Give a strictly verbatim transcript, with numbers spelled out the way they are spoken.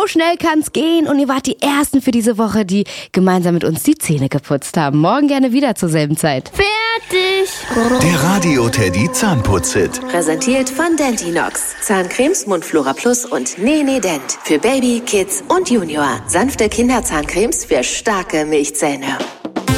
schnell kann's gehen und ihr wart die Ersten für diese Woche, die gemeinsam mit uns die Zähne geputzt haben. Morgen gerne wieder zur selben Zeit. Fertig! Der Radio Teddy Zahnputz-Hit. Präsentiert von Dentinox. Zahncremes, Mundflora Plus und Nene Dent. Für Baby, Kids und Junior. Sanfte Kinderzahncremes für starke Milchzähne.